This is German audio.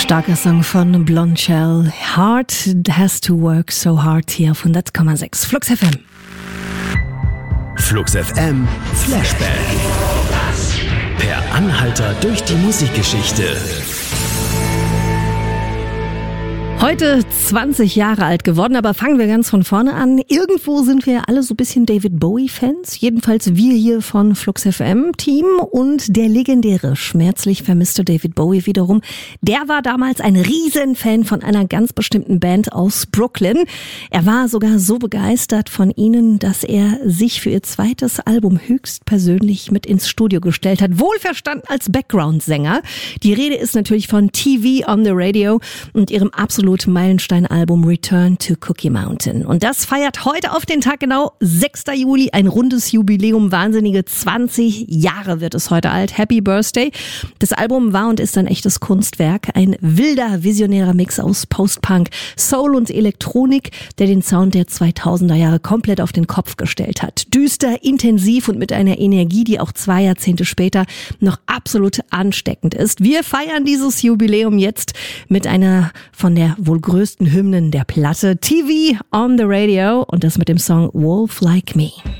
Starker Song von Blondshell. Heart has to work so hard hier auf 100,6 Flux FM. Flux FM Flashback. Per Anhalter durch die Musikgeschichte. Heute 20 Jahre alt geworden, aber fangen wir ganz von vorne an. Irgendwo sind wir alle so ein bisschen David Bowie-Fans. Jedenfalls wir hier von Flux FM-Team. Und der legendäre, schmerzlich vermisste David Bowie wiederum, der war damals ein Riesenfan von einer ganz bestimmten Band aus Brooklyn. Er war sogar so begeistert von ihnen, dass er sich für ihr zweites Album höchstpersönlich mit ins Studio gestellt hat. Wohlverstanden als Background-Sänger. Die Rede ist natürlich von TV on the Radio und ihrem absoluten Meilenstein-Album Return to Cookie Mountain. Und das feiert heute auf den Tag genau 6. Juli ein rundes Jubiläum. Wahnsinnige 20 Jahre wird es heute alt. Happy Birthday. Das Album war und ist ein echtes Kunstwerk. Ein wilder, visionärer Mix aus Post-Punk, Soul und Elektronik, der den Sound der 2000er Jahre komplett auf den Kopf gestellt hat. Düster, intensiv und mit einer Energie, die auch 2 Jahrzehnte später noch absolut ansteckend ist. Wir feiern dieses Jubiläum jetzt mit einer von der wohl größten Hymnen der Platte, TV on the Radio, und das mit dem Song Wolf Like Me.